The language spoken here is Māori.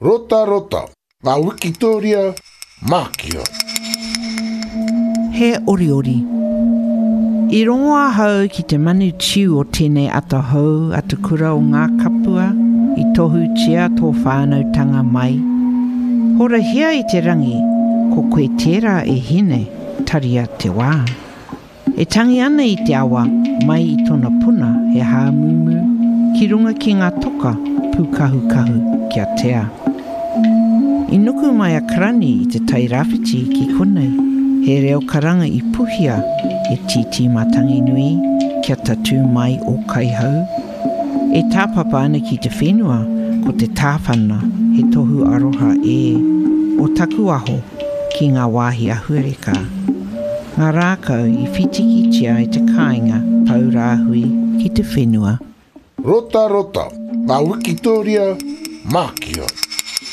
Rota rota, ngā Wikitoria Mākia. He ori. I rongoa hau ki te manu tiu o tēnei atahau atu kura o ngā kapua I tohu tia tō whānautanga mai. Hora hia I te rangi, ko koe tērā e hine, taria te wā. E tangi ana I te awa, mai I tōna puna he hāmumu, ki runga ki ngā toka, pūkahu kia tea. I nuku mai a karani I te tairawhiti ki konei, he reo karanga I puhia e titi matangi nui kia tatu mai o kaihau. E tāpapa ana ki te whenua ko te tāwhana he tohu aroha o taku aho ki ngā wāhi ahuereka. Ngā rākau I whitikitia I te kāinga paurāhui ki te whenua. Rota rota, ngā Wikitoria Mākia.